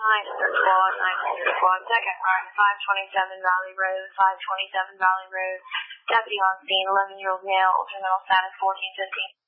squad, second car, 527 Valley Road, 527 Valley Road. Deputy on scene, 11-year-old male, ultra mental status 1415.